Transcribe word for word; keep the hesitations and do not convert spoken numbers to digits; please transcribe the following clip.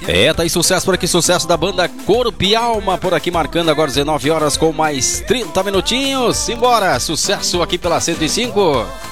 É, tá aí sucesso por aqui, sucesso da banda Corpo e Alma por aqui, marcando agora dezenove horas com mais trinta minutinhos. Simbora, sucesso aqui pela cento e cinco.